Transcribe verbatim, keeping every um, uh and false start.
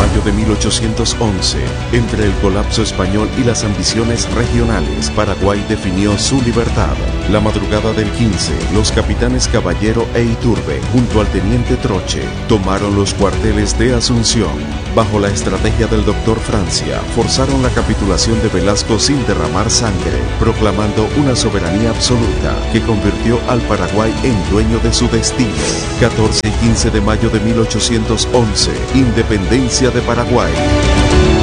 mayo de mil ochocientos once, entre el colapso español y las ambiciones regionales, Paraguay definió su libertad. La madrugada del quince, los capitanes Caballero e Iturbe, junto al teniente Troche, tomaron los cuarteles de Asunción. Bajo la estrategia del doctor Francia, forzaron la capitulación de Velasco sin derramar sangre, proclamando una soberanía absoluta que convirtió al Paraguay en dueño de su destino. catorce y quince de mayo de mil ochocientos once, Independencia de Paraguay.